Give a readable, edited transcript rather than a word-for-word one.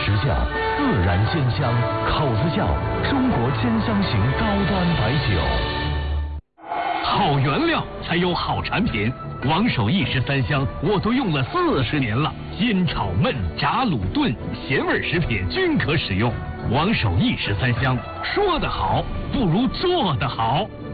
实窖，自然鲜香，口子窖，中国鲜香型高端白酒。好原料才有好产品，王守义13香我都用了40年了，煎炒焖炸卤炖咸味食品均可使用。王守义13香，说得好不如做得好。